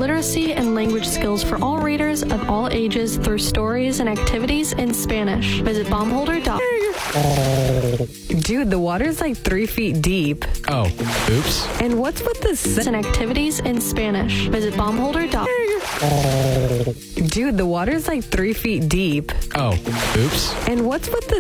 literacy and language skills for all readers of all ages through stories and activities in Spanish. Visit baumholder.com. Dude, the water's like 3 feet deep. Oh, oops. And what's with the And activities in Spanish. Visit baumholder.com. Dude, the water's like 3 feet deep. Oh, oops. And what's with the